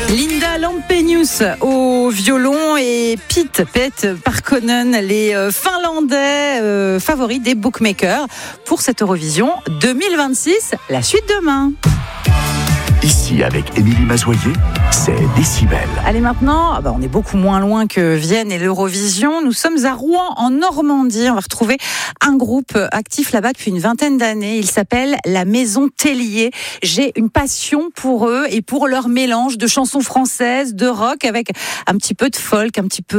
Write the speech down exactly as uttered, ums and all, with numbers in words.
Linda Lampenius au violon et Pete Pete Parkkonen, les euh, Finlandais euh, favoris des bookmakers pour cette Eurovision deux mille vingt-six. La suite demain. Ici, avec Émilie Mazoyer, c'est Décibel. Allez maintenant, ah bah on est beaucoup moins loin que Vienne et l'Eurovision. Nous sommes à Rouen, en Normandie. On va retrouver un groupe actif là-bas depuis une vingtaine d'années. Il s'appelle La Maison Tellier. J'ai une passion pour eux et pour leur mélange de chansons françaises, de rock, avec un petit peu de folk, un petit peu